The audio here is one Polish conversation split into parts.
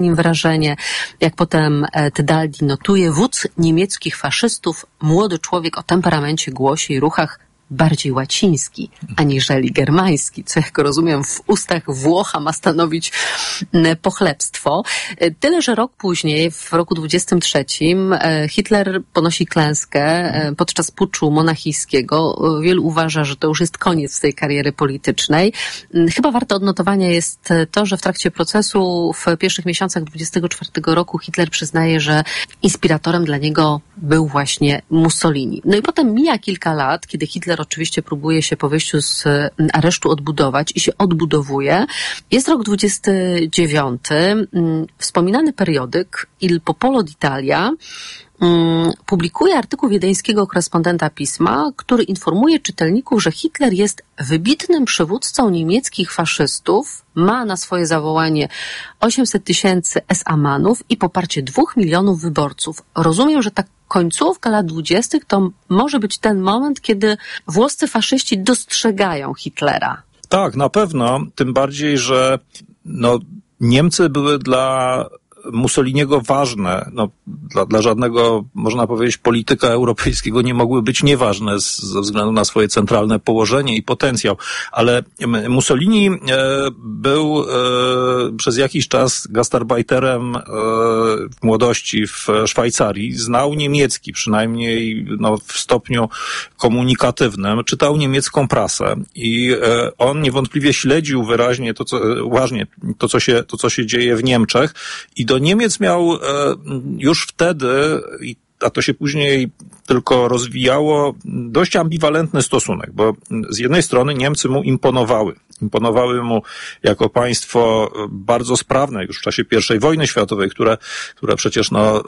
nim wrażenie. Jak potem Tedaldi notuje, wódz niemieckich faszystów, młody człowiek o temperamencie, głosie i ruchach bardziej łaciński, aniżeli germański, co jak rozumiem w ustach Włocha ma stanowić pochlebstwo. Tyle, że rok później, w roku 23, Hitler ponosi klęskę podczas puczu monachijskiego. Wielu uważa, że to już jest koniec tej kariery politycznej. Chyba warte odnotowania jest to, że w trakcie procesu w pierwszych miesiącach 24 roku Hitler przyznaje, że inspiratorem dla niego był właśnie Mussolini. No i potem mija kilka lat, kiedy Hitler oczywiście próbuje się po wyjściu z aresztu odbudować i się odbudowuje. Jest rok 29. Wspominany periodyk Il Popolo d'Italia publikuje artykuł wiedeńskiego korespondenta pisma, który informuje czytelników, że Hitler jest wybitnym przywódcą niemieckich faszystów, ma na swoje zawołanie 800 000 SA-manów i poparcie 2 milionów wyborców. Rozumiem, że ta końcówka lat 20. to może być ten moment, kiedy włoscy dostrzegają Hitlera. Tak, na pewno. Tym bardziej, że Niemcy były dla Mussoliniego ważne. Dla żadnego, można powiedzieć, polityka europejskiego nie mogły być nieważne ze względu na swoje centralne położenie i potencjał. Ale Mussolini był przez jakiś czas gastarbeiterem w młodości w Szwajcarii. Znał niemiecki, przynajmniej w stopniu komunikatywnym. Czytał niemiecką prasę i on niewątpliwie śledził wyraźnie to, co się dzieje w Niemczech i do Niemiec miał już wtedy, a to się później tylko rozwijało, dość ambiwalentny stosunek, bo z jednej strony Niemcy mu imponowały. Imponowały mu jako państwo bardzo sprawne już w czasie I wojny światowej, które przecież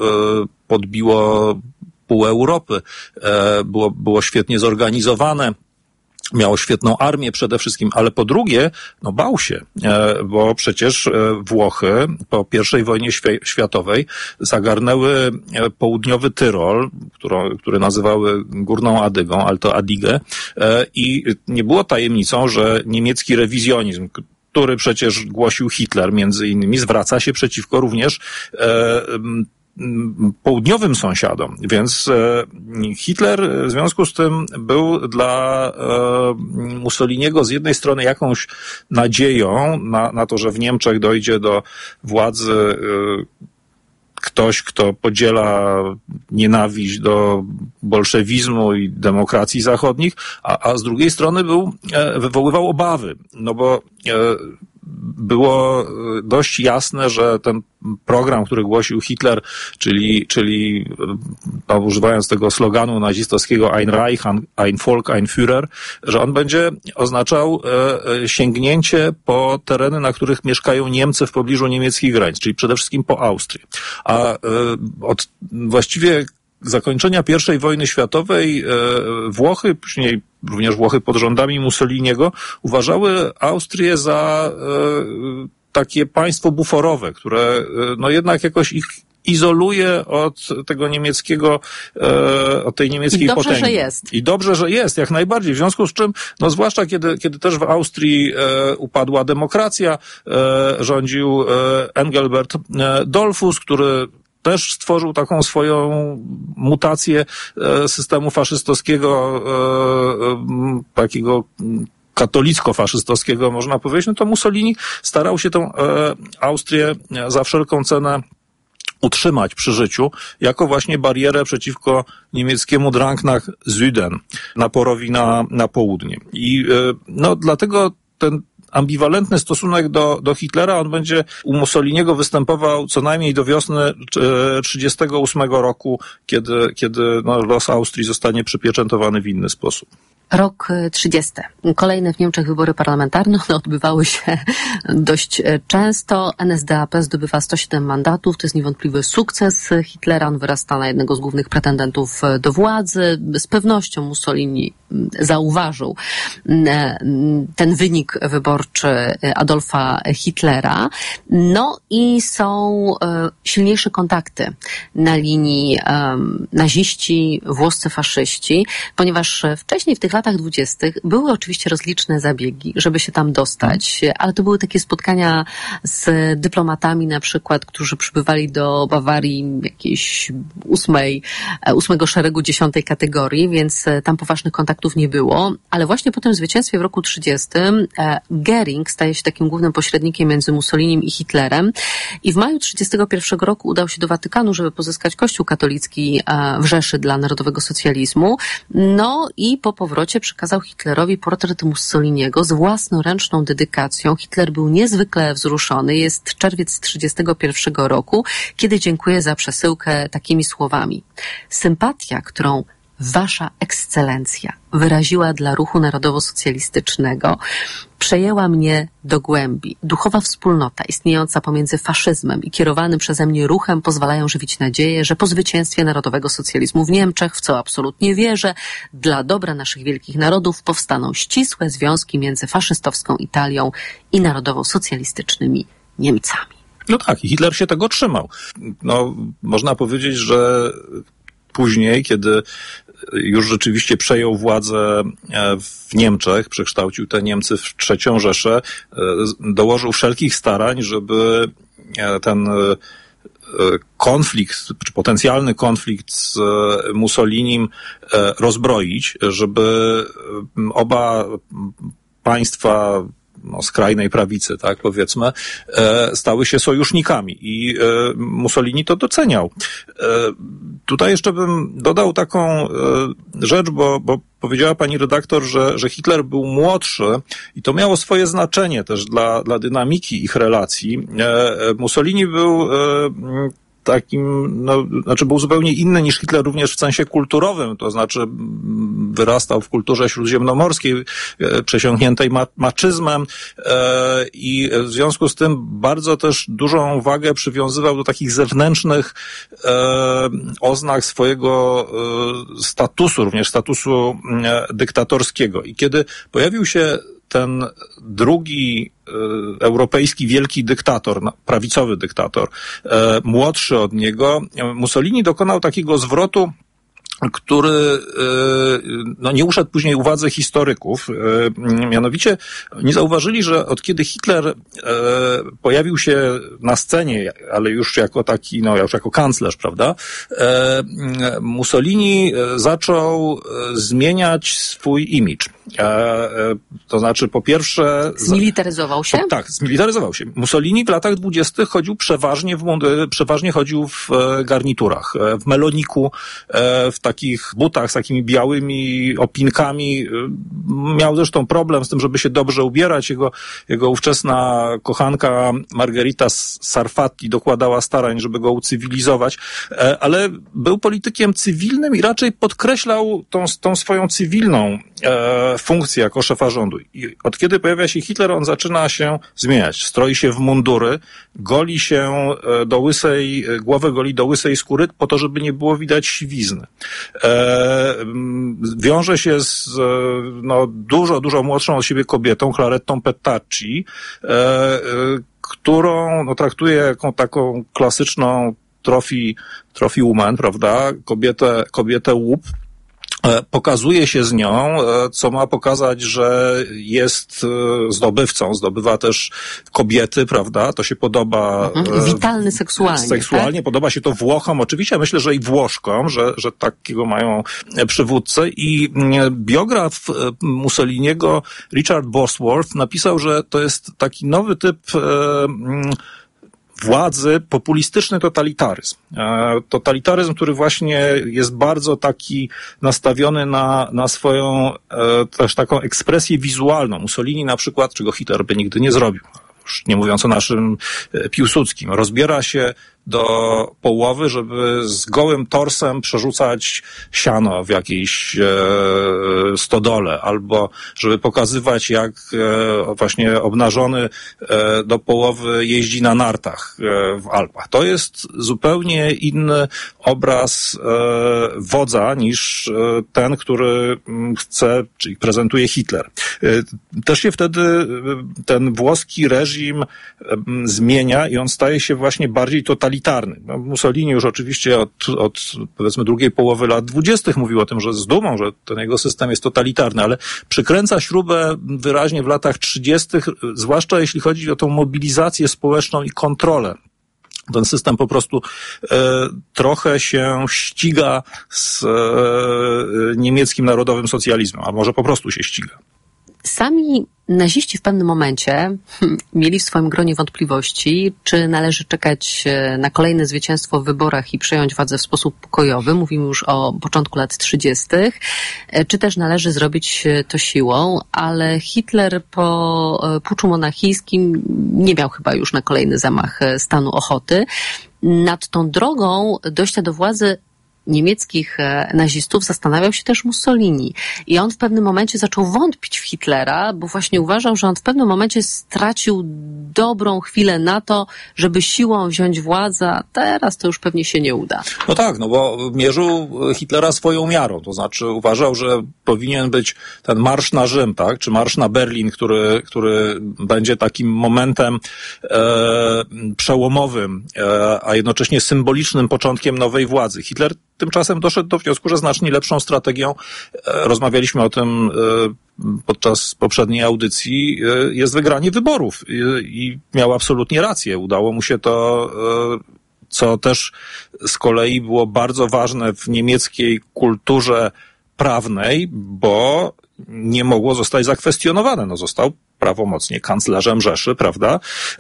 podbiło pół Europy, było świetnie zorganizowane. Miało świetną armię przede wszystkim, ale po drugie, bał się, bo przecież Włochy po I wojnie światowej zagarnęły południowy Tyrol, który nazywały Górną Adygą, Alto Adigę, i nie było tajemnicą, że niemiecki rewizjonizm, który przecież głosił Hitler między innymi, zwraca się przeciwko również południowym sąsiadom, więc Hitler w związku z tym był dla Mussoliniego z jednej strony jakąś nadzieją na to, że w Niemczech dojdzie do władzy ktoś, kto podziela nienawiść do bolszewizmu i demokracji zachodnich, a z drugiej strony wywoływał obawy, bo było dość jasne, że ten program, który głosił Hitler, czyli używając tego sloganu nazistowskiego Ein Reich, ein Volk, ein Führer, że on będzie oznaczał sięgnięcie po tereny, na których mieszkają Niemcy w pobliżu niemieckich granic, czyli przede wszystkim po Austrii. A od właściwie zakończenia I wojny światowej Włochy, później również Włochy pod rządami Mussoliniego, uważały Austrię za takie państwo buforowe, które jednak jakoś ich izoluje od tego niemieckiego, od tej niemieckiej potęgi. I dobrze, że jest. I dobrze, że jest, jak najbardziej. W związku z czym, zwłaszcza kiedy też w Austrii upadła demokracja, rządził Engelbert Dollfuss, który też stworzył taką swoją mutację systemu faszystowskiego, takiego katolicko-faszystowskiego, można powiedzieć, to Mussolini starał się tę Austrię za wszelką cenę utrzymać przy życiu, jako właśnie barierę przeciwko niemieckiemu Drang nach Süden, naporowi na południe. I dlatego ten ambiwalentny stosunek do Hitlera, on będzie u Mussoliniego występował co najmniej do wiosny 1938 roku, kiedy los Austrii zostanie przypieczętowany w inny sposób. Rok 30. Kolejne w Niemczech wybory parlamentarne, one odbywały się dość często. NSDAP zdobywa 107 mandatów, to jest niewątpliwy sukces Hitlera, on wyrasta na jednego z głównych pretendentów do władzy. Z pewnością Mussolini zauważył ten wynik wyborczy Adolfa Hitlera. I są silniejsze kontakty na linii naziści, włoscy faszyści, ponieważ wcześniej w tych latach latach 20. były oczywiście rozliczne zabiegi, żeby się tam dostać, ale to były takie spotkania z dyplomatami na przykład, którzy przybywali do Bawarii jakiejś 8 szeregu 10 kategorii, więc tam poważnych kontaktów nie było, ale właśnie po tym zwycięstwie w roku 30 Goering staje się takim głównym pośrednikiem między Mussolinim i Hitlerem i w maju 31 roku udał się do Watykanu, żeby pozyskać Kościół katolicki w Rzeszy dla narodowego socjalizmu. No i po powrocie przekazał Hitlerowi portret Mussoliniego z własnoręczną dedykacją. Hitler był niezwykle wzruszony. Jest czerwiec 31 roku, kiedy dziękuję za przesyłkę takimi słowami. Sympatia, którą Wasza Ekscelencja wyraziła dla ruchu narodowo-socjalistycznego, przejęła mnie do głębi. Duchowa wspólnota istniejąca pomiędzy faszyzmem i kierowanym przeze mnie ruchem pozwalają żywić nadzieję, że po zwycięstwie narodowego socjalizmu w Niemczech, w co absolutnie wierzę, dla dobra naszych wielkich narodów powstaną ścisłe związki między faszystowską Italią i narodowo-socjalistycznymi Niemcami. No tak, i Hitler się tego trzymał. No, można powiedzieć, że później, kiedy już rzeczywiście przejął władzę w Niemczech, przekształcił te Niemcy w III Rzeszę, dołożył wszelkich starań, żeby ten konflikt, czy potencjalny konflikt z Mussolinim rozbroić, żeby oba państwa skrajnej prawicy, tak powiedzmy, stały się sojusznikami i Mussolini to doceniał. Tutaj jeszcze bym dodał taką rzecz, bo powiedziała pani redaktor, że Hitler był młodszy i to miało swoje znaczenie też dla dynamiki ich relacji. Mussolini był był zupełnie inny niż Hitler również w sensie kulturowym, to znaczy wyrastał w kulturze śródziemnomorskiej, przesiąkniętej maczyzmem i w związku z tym bardzo też dużą wagę przywiązywał do takich zewnętrznych oznak swojego statusu, również statusu dyktatorskiego. I kiedy pojawił się ten drugi europejski wielki dyktator, prawicowy dyktator, młodszy od niego, Mussolini dokonał takiego zwrotu, który nie uszedł później uwadze historyków. Mianowicie nie zauważyli, że od kiedy Hitler pojawił się na scenie, ale już jako taki, już jako kanclerz, prawda, Mussolini zaczął zmieniać swój imidż. To znaczy, po pierwsze... Zmilitaryzował się? Tak, zmilitaryzował się. Mussolini w latach 20. chodził przeważnie chodził w garniturach, w meloniku, w takich butach z takimi białymi opinkami. Miał zresztą problem z tym, żeby się dobrze ubierać. Jego ówczesna kochanka Margherita Sarfatti dokładała starań, żeby go ucywilizować, ale był politykiem cywilnym i raczej podkreślał tą swoją cywilną funkcję jako szefa rządu. I od kiedy pojawia się Hitler, on zaczyna się zmieniać. Stroi się w mundury, goli się głowę goli do łysej skóry po to, żeby nie było widać siwizny. Wiąże się z dużo młodszą od siebie kobietą, Clarettą Petacci, którą traktuje jako taką klasyczną trophy woman, prawda? Kobietę łup. Pokazuje się z nią, co ma pokazać, że jest zdobywcą. Zdobywa też kobiety, prawda? To się podoba... Witalny seksualnie. Seksualnie, tak? Podoba się to Włochom. Oczywiście myślę, że i Włoszkom, że takiego mają przywódcę. I biograf Mussoliniego Richard Bosworth napisał, że to jest taki nowy typ władzy, populistyczny totalitaryzm. Totalitaryzm, który właśnie jest bardzo taki nastawiony na swoją też taką ekspresję wizualną. Mussolini na przykład, czego Hitler by nigdy nie zrobił, już nie mówiąc o naszym Piłsudskim, rozbiera się do połowy, żeby z gołym torsem przerzucać siano w jakiejś stodole, albo żeby pokazywać, jak właśnie obnażony do połowy jeździ na nartach w Alpach. To jest zupełnie inny obraz wodza niż ten, który chce, czyli prezentuje Hitler. Też się wtedy ten włoski reżim zmienia i on staje się właśnie bardziej totalitarny. totalitarny. No, Mussolini już oczywiście od powiedzmy drugiej połowy lat 20. mówił o tym, że z dumą, że ten jego system jest totalitarny, ale przykręca śrubę wyraźnie w latach 30., zwłaszcza jeśli chodzi o tą mobilizację społeczną i kontrolę. Ten system po prostu trochę się ściga z niemieckim narodowym socjalizmem, a może po prostu się ściga. Sami naziści w pewnym momencie mieli w swoim gronie wątpliwości, czy należy czekać na kolejne zwycięstwo w wyborach i przejąć władzę w sposób pokojowy. Mówimy już o początku lat 30., czy też należy zrobić to siłą, ale Hitler po puczu monachijskim nie miał chyba już na kolejny zamach stanu ochoty. Nad tą drogą dojścia do władzy niemieckich nazistów zastanawiał się też Mussolini. I on w pewnym momencie zaczął wątpić w Hitlera, bo właśnie uważał, że on w pewnym momencie stracił dobrą chwilę na to, żeby siłą wziąć władzę, a teraz to już pewnie się nie uda. No tak, no bo mierzył Hitlera swoją miarą, to znaczy uważał, że powinien być ten marsz na Rzym, tak, czy marsz na Berlin, który będzie takim momentem przełomowym, a jednocześnie symbolicznym początkiem nowej władzy. Hitler tymczasem doszedł do wniosku, że znacznie lepszą strategią, rozmawialiśmy o tym podczas poprzedniej audycji, jest wygranie wyborów i miał absolutnie rację. Udało mu się to, co też z kolei było bardzo ważne w niemieckiej kulturze prawnej, bo nie mogło zostać zakwestionowane. No, został prawomocnie kanclerzem Rzeszy, prawda?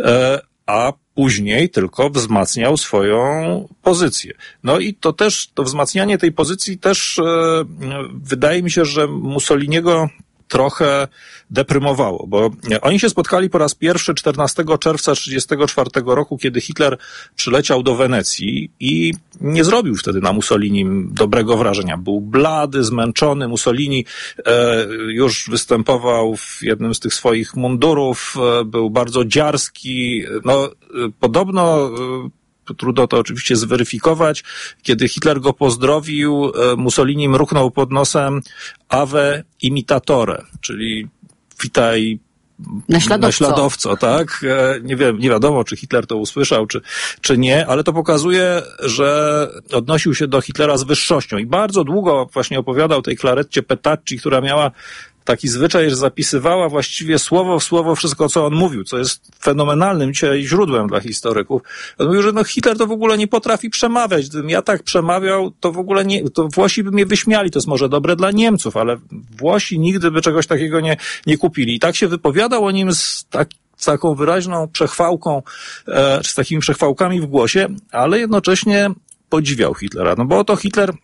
A później tylko wzmacniał swoją pozycję. No i to wzmacnianie tej pozycji też wydaje mi się, że Mussoliniego trochę deprymowało, bo oni się spotkali po raz pierwszy 14 czerwca 1934 roku, kiedy Hitler przyleciał do Wenecji i nie zrobił wtedy na Mussolinim dobrego wrażenia. Był blady, zmęczony. Mussolini już występował w jednym z tych swoich mundurów, był bardzo dziarski. No, podobno trudno to oczywiście zweryfikować. Kiedy Hitler go pozdrowił, Mussolini mruknął pod nosem Ave imitatore, czyli witaj naśladowco, tak? Nie wiadomo, czy Hitler to usłyszał, czy nie, ale to pokazuje, że odnosił się do Hitlera z wyższością i bardzo długo właśnie opowiadał tej Claretcie Petacci, która miała taki zwyczaj, że zapisywała właściwie słowo w słowo wszystko, co on mówił, co jest fenomenalnym dzisiaj źródłem dla historyków. On mówił, że Hitler to w ogóle nie potrafi przemawiać. Gdybym ja tak przemawiał, to w ogóle to Włosi by mnie wyśmiali. To jest może dobre dla Niemców, ale Włosi nigdy by czegoś takiego nie kupili. I tak się wypowiadał o nim z taką wyraźną przechwałką, czy z takimi przechwałkami w głosie, ale podziwiał Hitlera. No bo oto Hitler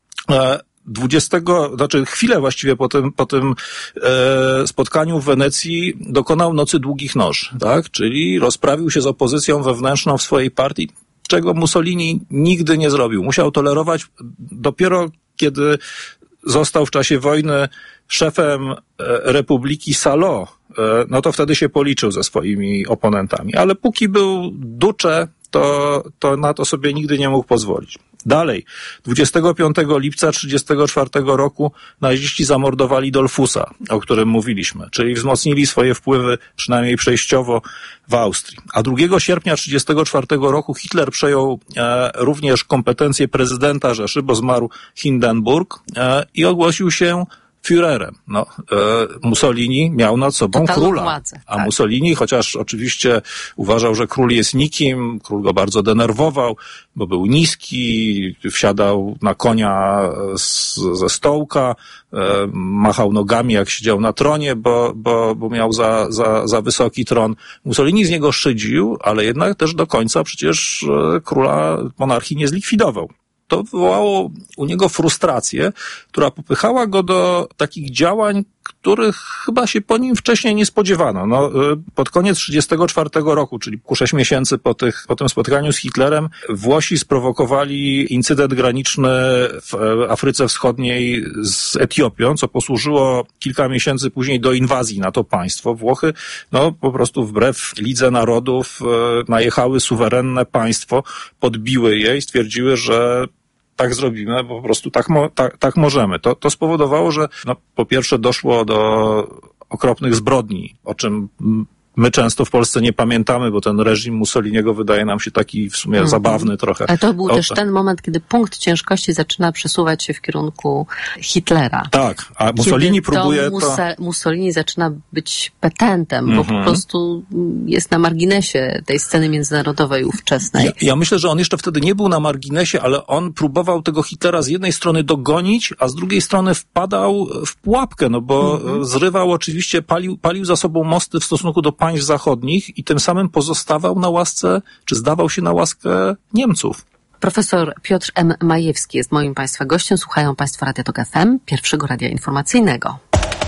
chwilę właściwie po tym spotkaniu w Wenecji dokonał nocy długich noży, tak? Czyli rozprawił się z opozycją wewnętrzną w swojej partii, czego Mussolini nigdy nie zrobił. Musiał tolerować dopiero kiedy został w czasie wojny szefem Republiki Salò, no to wtedy się policzył ze swoimi oponentami. Ale póki był duce, to na to sobie nigdy nie mógł pozwolić. Dalej, 25 lipca 1934 roku naziści zamordowali Dollfussa, o którym mówiliśmy, czyli wzmocnili swoje wpływy, przynajmniej przejściowo, w Austrii. A 2 sierpnia 1934 roku Hitler przejął również kompetencje prezydenta Rzeszy, bo zmarł Hindenburg, i ogłosił się Führerem. No, Mussolini miał nad sobą totalną króla. Władzę, a tak. Mussolini, chociaż oczywiście uważał, że król jest nikim, król go bardzo denerwował, bo był niski, wsiadał na konia ze stołka, machał nogami, jak siedział na tronie, bo miał za wysoki tron. Mussolini z niego szydził, ale jednak też do końca przecież króla monarchii nie zlikwidował. To wywołało u niego frustrację, która popychała go do takich działań, których chyba się po nim wcześniej nie spodziewano. No, pod koniec 1934 roku, czyli ku 6 miesięcy po tym spotkaniu z Hitlerem, Włosi sprowokowali incydent graniczny w Afryce Wschodniej z Etiopią, co posłużyło kilka miesięcy później do inwazji na to państwo. Włochy, no, po prostu wbrew Lidze Narodów najechały suwerenne państwo, podbiły je i stwierdziły, że tak zrobimy, bo po prostu tak możemy. To spowodowało, że po pierwsze doszło do okropnych zbrodni, o czym my często w Polsce nie pamiętamy, bo ten reżim Mussoliniego wydaje nam się taki w sumie zabawny trochę. Ale to był też ten moment, kiedy punkt ciężkości zaczyna przesuwać się w kierunku Hitlera. Tak, a Mussolini próbuje... Mussolini zaczyna być petentem, bo po prostu jest na marginesie tej sceny międzynarodowej ówczesnej. Ja myślę, że on jeszcze wtedy nie był na marginesie, ale on próbował tego Hitlera z jednej strony dogonić, a z drugiej strony wpadał w pułapkę, no bo zrywał oczywiście, palił za sobą mosty w stosunku do państw zachodnich i tym samym pozostawał na łasce, czy zdawał się na łaskę Niemców. Profesor Piotr M. Majewski jest moim Państwa gościem. Słuchają Państwo Radia Tok FM, pierwszego radia informacyjnego.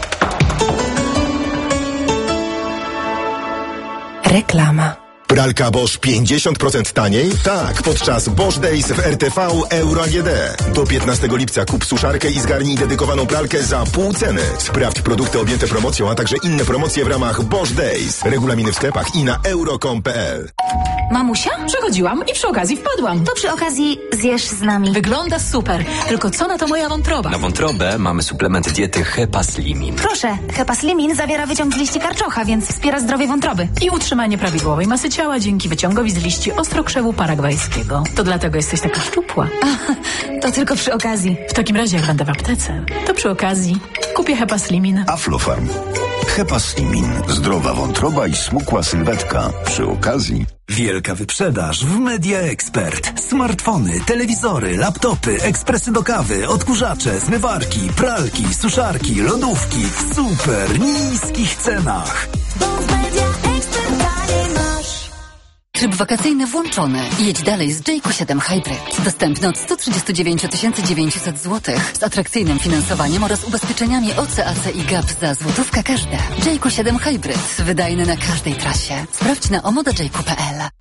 Reklama. Pralka Bosch 50% taniej? Tak, podczas Bosch Days w RTV Euro AGD. Do 15 lipca kup suszarkę i zgarnij dedykowaną pralkę za pół ceny. Sprawdź produkty objęte promocją, a także inne promocje w ramach Bosch Days. Regulaminy w sklepach i na euro.com.pl. Mamusia? Przechodziłam i przy okazji wpadłam. To przy okazji zjesz z nami. Wygląda super. Tylko co na to moja wątroba? Na wątrobę mamy suplement diety Hepaslimin. Proszę, Hepaslimin zawiera wyciąg z liści karczocha, więc wspiera zdrowie wątroby. I utrzymanie prawidłowej masy ciała dzięki wyciągowi z liści ostrokrzewu paragwajskiego. To dlatego jesteś taka szczupła. To tylko przy okazji. W takim razie, jak będę w aptece, to przy okazji kupię Hepaslimin. Aflofarm. Hepaslimin. Zdrowa wątroba i smukła sylwetka. Przy okazji. Wielka wyprzedaż w Media Expert. Smartfony, telewizory, laptopy, ekspresy do kawy, odkurzacze, zmywarki, pralki, suszarki, lodówki w super niskich cenach. Tryb wakacyjny włączony. Jedź dalej z Jayco 7 Hybrid. Dostępny od 139 900 zł z atrakcyjnym finansowaniem oraz ubezpieczeniami OC, AC i GAP za złotówkę każde. Jayco 7 Hybrid. Wydajny na każdej trasie. Sprawdź na omodajayco.pl.